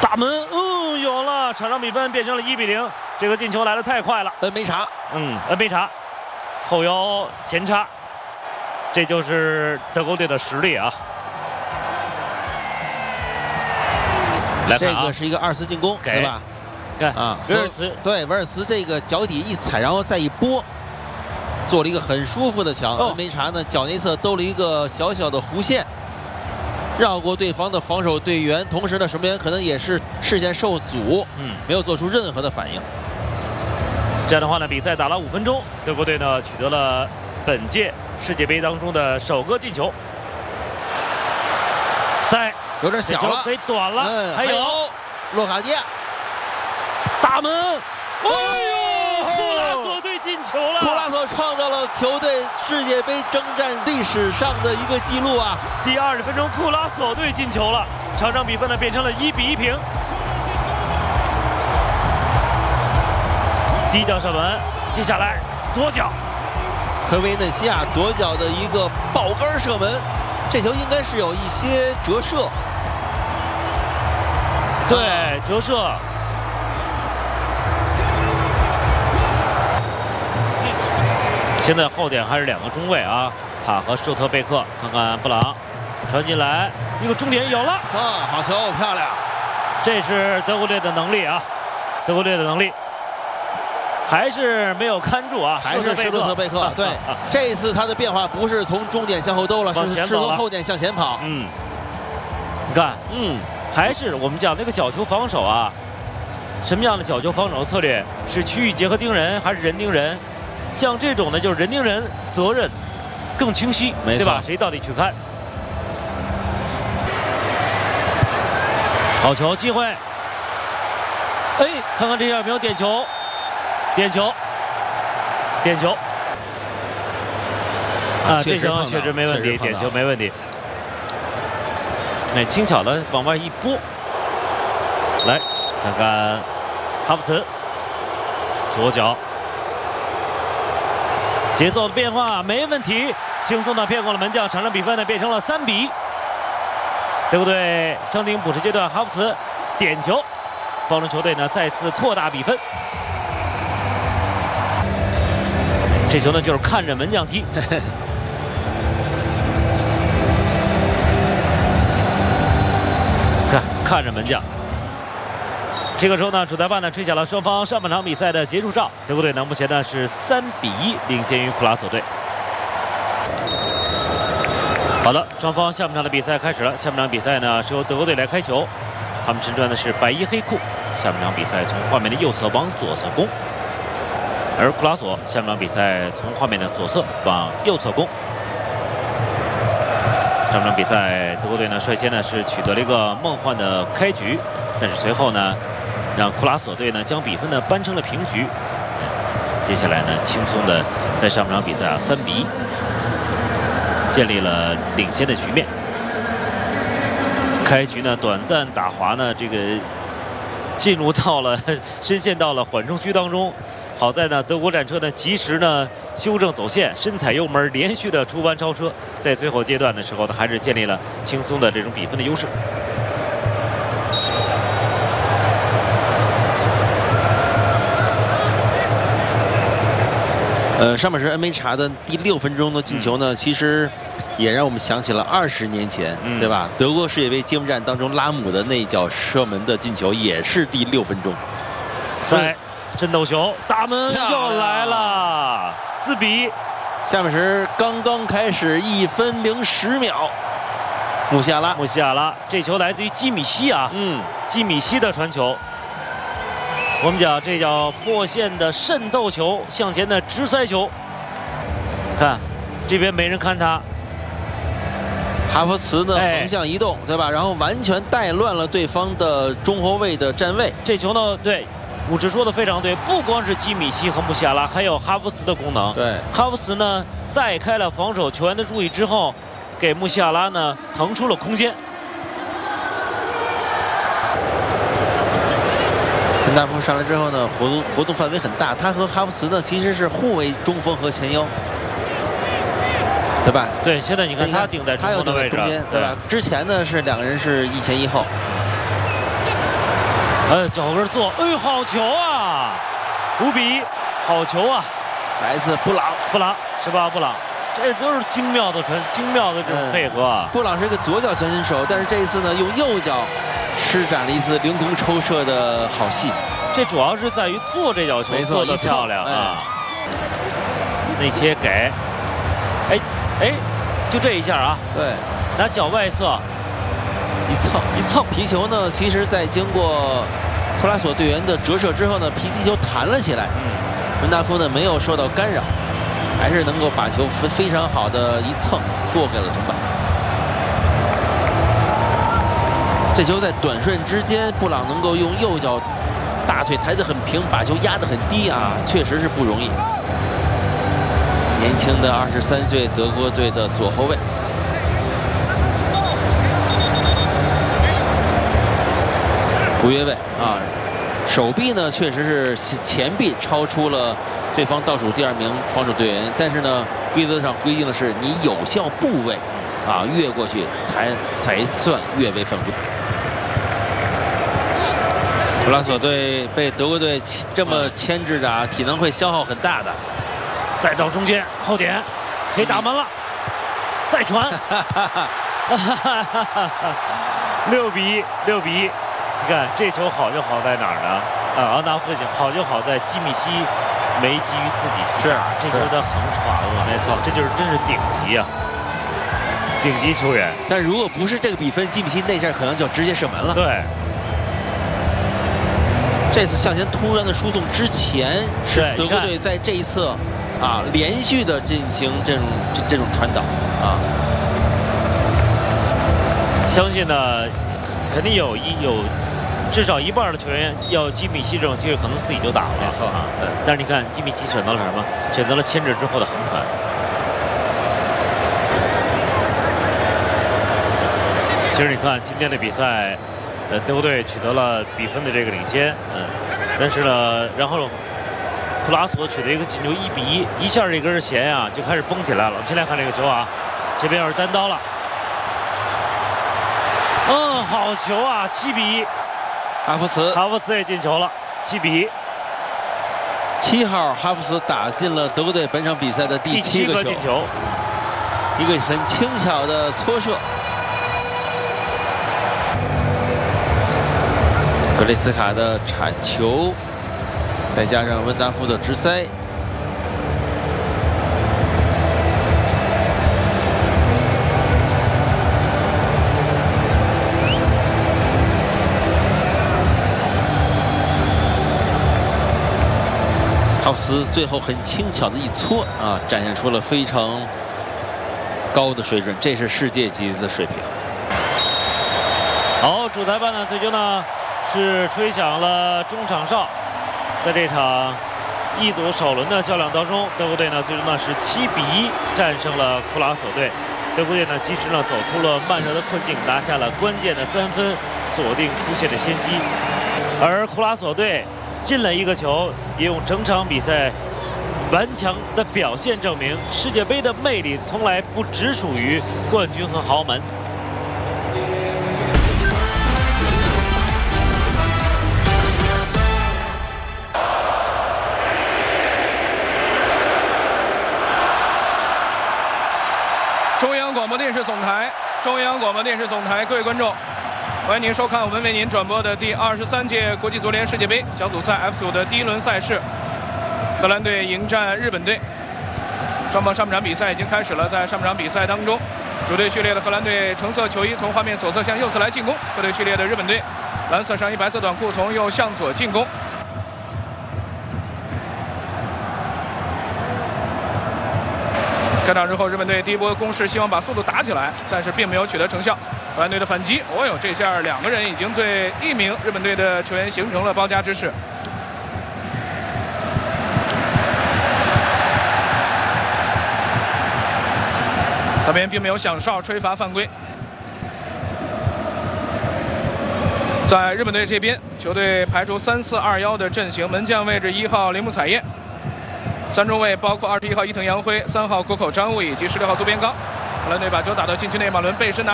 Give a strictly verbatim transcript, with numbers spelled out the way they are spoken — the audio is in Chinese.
大门，嗯，有了，场上比分变成了一比零。这个进球来得太快了， 恩梅查， 嗯，恩梅查，后腰前插，这就是德国队的实力啊。来看啊， 这个是一个二次进攻，对吧？ 看啊， 维尔茨， 对，维尔茨这个脚底一踩，然后再一拨，做了一个很舒服的墙。恩梅查呢，脚内侧兜了一个小小的弧线。 绕过对方的防守队员，同时呢，守门员可能也是视线受阻，嗯，没有做出任何的反应。 这样的话呢，比赛打了五分钟，德国队呢取得了本届世界杯当中的首个进球。塞有点小了， 给短了，嗯、还有洛卡迪亚， 大门，哎呦，库拉索队进球了！ 库拉索创造了球队世界杯征战历史上的一个记录啊！ 第二十分钟，库拉索队进球了，场上比分呢变成了一比一平。第一脚射门，接下来左脚， 科维内西亚左脚的一个爆杆射门，这球应该是有一些折射， 对，折射。现在后点还是两个中卫啊，塔和舍特贝克，看看布朗。 传进来，一个终点有了啊！好球，漂亮！ 这是德国队的能力啊，德国队的能力，还是没有看住啊， 还是施特贝克。对，这一次他的变化不是从终点向后兜了，是是从后点向前跑。 嗯，你看，嗯，还是我们讲那个角球防守啊，什么样的角球防守策略？是区域结合盯人，还是人盯人？像这种呢，就是人盯人，责任更清晰，对吧？谁到底去看？ 好球，机会！哎，看看这下有没有点球？点球！点球！啊，这球确实没问题，点球没问题。哎，轻巧的往外一拨。来，看看哈弗茨，左脚，节奏的变化没问题，轻松的骗过了门将，场上比分呢变成了三比一。 德国队伤停补时阶段，哈弗茨点球，帮助球队呢再次扩大比分。这球呢就是看着门将踢，看看着门将。这个时候呢，主裁判呢吹响了双方上半场比赛的结束哨。德国队呢目前呢是三比一领先于库拉索队。 好的，双方下半场的比赛开始了。下半场比赛呢是由德国队来开球，他们身穿的是白衣黑裤。下半场比赛从画面的右侧往左侧攻，而库拉索下半场比赛从画面的左侧往右侧攻。上半场比赛德国队呢率先呢是取得了一个梦幻的开局，但是随后呢让库拉索队呢将比分呢扳成了平局。接下来呢轻松的在上半场比赛啊三比一。 建立了领先的局面。开局呢，短暂打滑呢，这个进入到了深陷到了缓冲区当中。好在呢，德国战车呢及时呢修正走线，深踩油门，连续的出弯超车，在最后阶段的时候呢，还是建立了轻松的这种比分的优势。 呃，上半时恩梅查的第六分钟的进球呢，嗯、其实也让我们想起了二十年前，嗯、对吧？德国世界杯揭幕战当中拉姆的那一脚射门的进球，也是第六分钟。 在真斗球，大门又来了，四比一。 下半时刚刚开始，一分零十秒，穆西亚拉， 穆西亚拉，这球来自于基米希啊，嗯，基米希的传球。 我们讲这叫破线的渗透球，向前的直塞球。看，这边没人看他。 哈弗茨呢横向移动，对吧？然后完全带乱了对方的中后卫的站位。 这球呢，对，武指说的非常对，不光是基米希和穆西亚拉，还有哈弗茨的功能。 对， 哈弗茨呢带开了防守球员的注意之后，给穆西亚拉呢腾出了空间。 陈大夫上来之后呢，活动活动范围很大。他和哈弗茨呢其实是互为中锋和前腰，对吧？ 对，现在你看他顶在中锋的位置， 对吧？之前呢是两个人是一前一后。 哎，脚后跟做，哎呦，好球啊！五比一，好球啊！ 来一次布朗， 布朗是吧？布朗，这都是精妙的传，精妙的这种配合啊！ 嗯、布朗是一个左脚选手，但是这一次呢，用右脚施展了一次凌空抽射的好戏。 这主要是在于做这脚球做得漂亮啊！哎、内切给，哎哎，就这一下啊！ 对， 拿脚外侧一蹭一蹭皮球呢，其实在经过库拉索队员的折射之后呢，皮球弹了起来。嗯。文达夫呢没有受到干扰，还是能够把球非常好的一蹭做给了中板。这球在短瞬之间，布朗能够用右脚大腿抬得很平，把球压得很低啊，确实是不容易。年轻的二十三岁德国队的左后卫。不越位啊！手臂呢，确实是前臂超出了对方倒数第二名防守队员，但是呢，规则上规定的是你有效部位啊越过去才才算越位犯规。库拉索队被德国队这么牵制着啊，体能会消耗很大的。 再到中间后点，可以打门了，再传，六比一，六比一。你看这球好就好在哪儿呢？啊，昂达夫好就好在基米希没急于自己去打，这球他横传了，没错，这就是真是顶级啊，顶级球员。 但如果不是这个比分，基米希那下可能就直接射门了。 对， 这次向前突然的输送之前，是德国队在这一侧啊连续的进行这种这这种传导啊。 相信呢，肯定有一有。至少一半的球员要基米希这种机会，可能自己就打了。 没错啊， 对。但是你看，基米希选择了什么？选择了牵制之后的横传。其实你看今天的比赛，呃，德国队取得了比分的这个领先，嗯，但是呢，然后库拉索取得一个进球，一比一，一下这根弦啊就开始绷起来了。我们先来看这个球啊，这边要是单刀了，嗯，好球啊，七比一。 哈弗茨， 哈弗茨也进球了，七比一。 七号哈弗茨打进了德国队本场比赛的第七个球， 进球， 一个很轻巧的搓射。格雷斯卡的铲球，再加上温达夫的直塞。哈弗茨最后很轻巧的一搓啊，展现出了非常高的水准，这是世界级的水平。 好，主裁判呢最终呢是吹响了中场哨，在这场一组首轮的较量当中，德国队呢最终呢是七比一战胜了库拉索队。德国队呢及时呢走出了慢热的困境，拿下了关键的三分，锁定出线的先机。而库拉索队进了一个球，也用整场比赛顽强的表现证明，世界杯的魅力从来不只属于冠军和豪门。 中央广播电视总台，中央广播电视总台，各位观众，欢迎您收看我们为您转播的第二十三届国际足联世界杯小组赛 F 组的第一轮赛事，荷兰队迎战日本队。双方上半场比赛已经开始了，在上半场比赛当中，主队序列的荷兰队橙色球衣从画面左侧向右侧来进攻，客队序列的日本队蓝色上衣白色短裤从右向左进攻。开场之后，日本队第一波攻势希望把速度打起来，但是并没有取得成效。荷兰队的反击，哦呦，这下两个人已经对一名日本队的球员形成了包夹之势。这边并没有响哨吹罚犯规。在日本队这边，球队排出三四二幺的阵型，门将位置一号铃木彩彦。三中卫包括二十一号伊藤洋辉、三号谷口张悟以及十六号渡边刚。荷兰队把球打到禁区内，马伦背身拿